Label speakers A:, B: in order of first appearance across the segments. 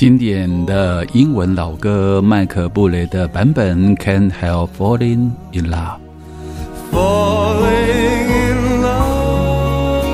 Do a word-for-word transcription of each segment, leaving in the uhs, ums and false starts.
A: 经典的英文老歌麦克布雷的版本 Can't Help Falling in Love。
B: Falling in love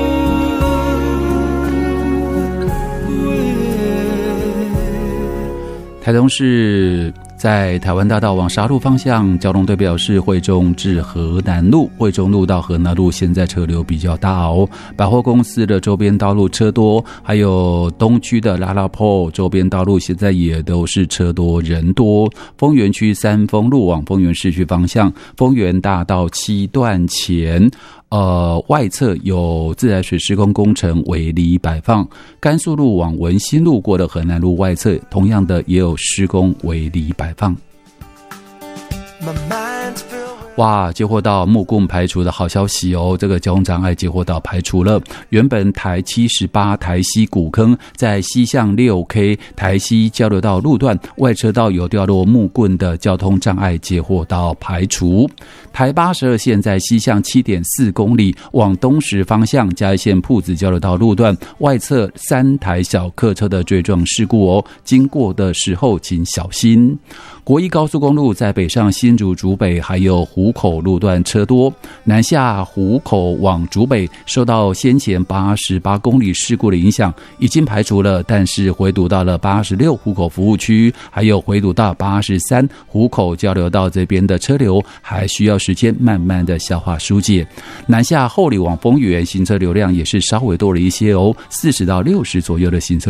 B: with
A: 台中市在台湾大道往沙鹿方向，交通队表示惠中至河南路、惠中路到河南路现在车流比较大哦。百货公司的周边道路车多，还有东区的拉拉坡周边道路现在也都是车多人多。丰原区三丰路往丰原市区方向，丰原大道七段前呃，外侧有自来水施工工程围篱摆放。甘肃路往文心路过的河南路外侧，同样的也有施工围篱摆放。哇，接获到木棍排除的好消息哦！这个交通障碍接获到排除了。原本台七十八台西古坑在西向 六 K 台西交流道路段外车道有掉落木棍的交通障碍接获到排除。台八十二线在西向 七点四公里往东石方向嘉义县朴子交流道路段外侧三台小客车的追撞事故哦，经过的时候请小心。国一高速公路在北上新竹竹北还有湖口路段车多，南下湖口往竹北受到先前八十八公里事故的影响已经排除了，但是回堵到了八十六湖口服务区，还有回堵到八十三湖口交流道这边的车流还需要时间慢慢的消化疏解。南下后里往丰原行车流量也是稍微多了一些哦，四十到六十左右的行车